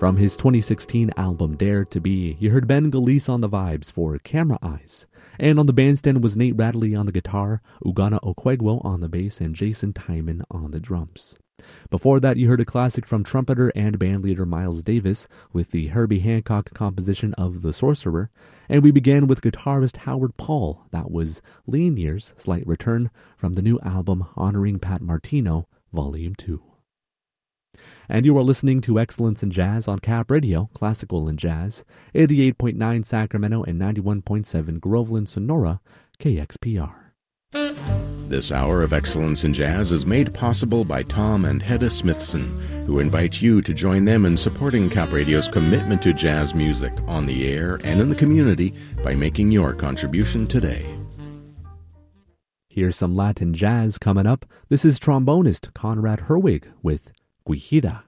From his 2016 album Dare to Be, you heard Ben Galice on the vibes for Camera Eyes. And on the bandstand was Nate Radley on the guitar, Ugana Okwegwo on the bass, and Jason Tyman on the drums. Before that, you heard a classic from trumpeter and bandleader Miles Davis with the Herbie Hancock composition of The Sorcerer, and we began with guitarist Howard Paul. That was Lean Years, Slight Return, from the new album Honoring Pat Martino, Volume 2. And you are listening to Excellence in Jazz on Cap Radio, Classical and Jazz, 88.9 Sacramento and 91.7 Groveland, Sonora, KXPR. This hour of Excellence in Jazz is made possible by Tom and Hedda Smithson, who invite you to join them in supporting Cap Radio's commitment to jazz music on the air and in the community by making your contribution today. Here's some Latin jazz coming up. This is trombonist Conrad Herwig with Guajira.